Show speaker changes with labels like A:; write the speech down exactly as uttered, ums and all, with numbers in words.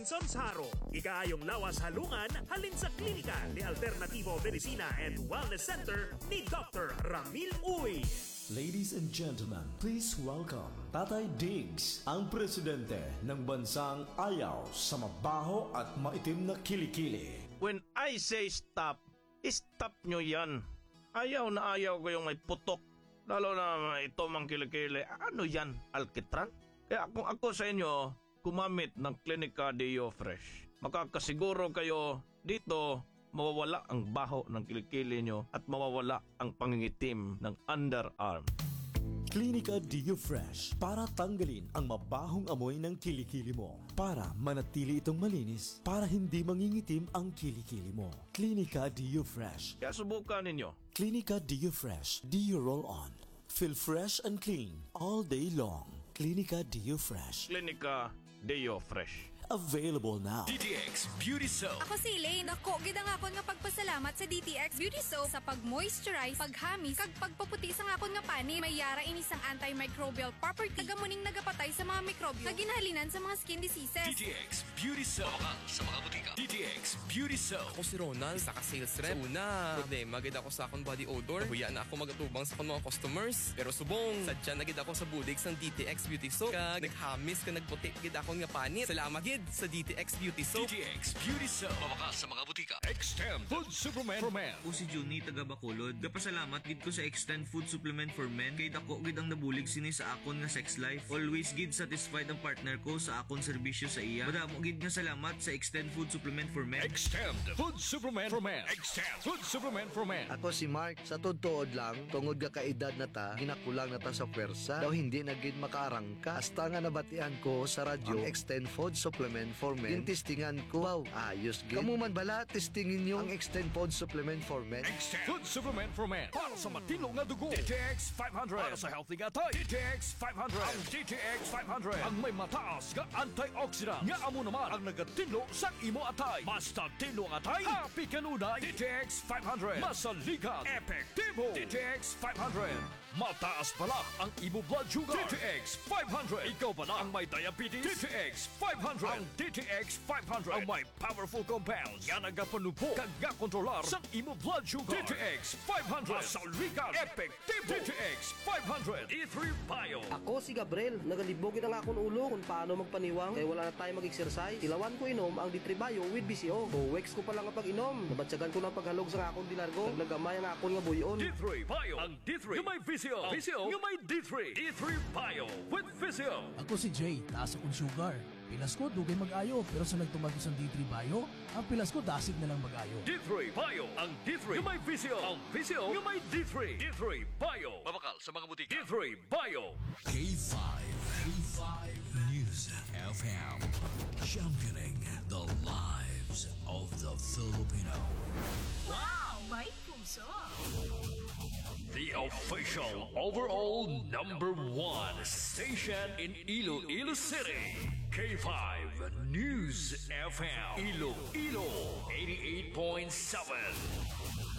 A: Robinson's Haro. Ikaayong lawas halungan halin sa klinika ni Alternativo Medicina and Wellness Center ni Doctor Ramil Uy.
B: Ladies and gentlemen, please welcome Tatay Diggs, ang presidente ng bansang ayaw sa mabaho at maitim na kilikili.
C: When I say stop, stop nyo yan. Ayaw na ayaw ko yung may putok. Lalo na ito mang kilikili. Ano yan? Alkitran? Kaya kung ako sa inyo, gumamit ng Clinica Deo Fresh. Makakasiguro kayo dito mawawala ang baho ng kilikili nyo at mawawala ang pangingitim ng underarm.
B: Clinica Deo Fresh para tanggalin ang mabahong amoy ng kilikili mo. Para manatili itong malinis, para hindi mangingitim ang kilikili mo. Clinica Deo Fresh.
C: Kaya subukan ninyo.
B: Clinica Deo Fresh Deo Roll-On. Feel fresh and clean all day long. Clinica Deo Fresh.
C: Clinica Deo Fresh.
B: Available now.
D: D T X Beauty Soap.
E: Ako si Elaine. Ako, gida nga ako nga pagpasalamat sa D T X Beauty Soap sa pag-moisturize, paghamis, kag pagpaputi sa nga ako nga pani. May yara inisang antimicrobial property. Nagamuning nagapatay sa mga mikrobyo na ginahalinan sa mga skin diseases.
D: D T X Beauty Soap. Mabakal sa mga butika. D T X Beauty Soap.
F: Ako si Ronald, isa ka sales rep. Sa una, problema gid ako sa akong body odor. Huya na ako magatubang sa akong mga customers. Pero subong, sadya na gid ako sa budig sang D T X Beauty Soap. Kag naghamis ka nagputi gid ako nga panit. Salamat gid sa D T X Beauty Soap.
D: D T X Beauty Soap. Mabakal sa mga butika. Extend Food Supplement for Men.
G: Ako si Juni taga Bacolod. Kapasalamat gid ko sa Extend Food Supplement for Men kay dako gid ang nabulig sini sa akon nga sex life. Always gid satisfied ang partner ko sa akon serbisyo sa iya. Madamo gid nga salamat sa Extend Food Supplement for Men.
D: Extend Food Supplement for Men. Extend Food Supplement for Men.
H: Ako si Mark, sa todtood lang, tungod ka kaedad na ta, hinakulang na ta sa pwersa, daw hindi na gid makaarangka. Hasta nga nabatian ko sa radyo, ang Extend Food Supplement for Men. Yung testingan ko, wow, ayos gid. Kamu man bala, testingin nyo ang Extend Food Supplement for Men.
D: Extend Food Supplement for Men. Para sa matilong na dugo. D T X five hundred. Para sa healthy gatay. D T X five hundred. Ang D T X five hundred. Ang may mataas nga antioxidant. Nga amo naman ang nagatinlo sa imo atay. Basta tinlo ang atay, happy kanunay. D T X five hundred. Masaligan. Epektibo. D T X five hundred. Mataas pala ang imo blood sugar. D T X five hundred. Ikaw pala ang may diabetes. D T X five hundred. Ang D T X five hundred. Ang may powerful compounds. Nga nagapanubo. Kag nga kontrolar sa imo blood sugar. D T X five hundred. Masaligan. Epektibo. D T X five hundred. E three Bio.
I: Ako si Gabriel. Nagalibog na nga akong ulo kung paano magpaniwang. Kaya wala na tayo mag-exercise. Tilawan ko inom ang D three Bio with B C O. O weeks ko pa lang ang pag-inom. Nabatsagan ko ng paghalog sa akong dinargo. Naglagamay ang akong nga buyon.
D: D three Bio. Ang D three. Yung may V C O. V C O. Yung may D three. D three Bio with V C O.
J: Ako si Jay. Taas akong sugar. Pilas ko, dugay mag-ayo. Pero sa nagtumagos ang D three Bio, ang pilas ko, dasig na lang mag-ayo.
D: D three Bio. Ang D three. Yung may V C O. Ang V C O. Yung may D three. D three Bio. Mabakal sa mga butika. D three Bio.
K: K five. K five News F M. Championing the lives of the Filipino.
L: Wow! May puso!
D: The official overall number one station in Iloilo City. K five News F M. Iloilo eighty-eight point seven.